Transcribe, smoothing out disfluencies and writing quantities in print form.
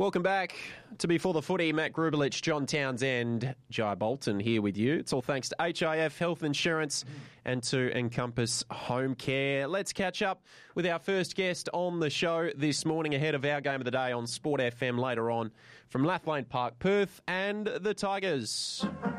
Welcome back to Before the Footy. Matt Grubelich, John Townsend, Jai Bolton here with you. It's all thanks to HIF Health Insurance and to Encompass Home Care. Let's catch up with our first guest on the show this morning ahead of our game of the day on Sport FM later on from Lathlane Park, Perth and the Tigers.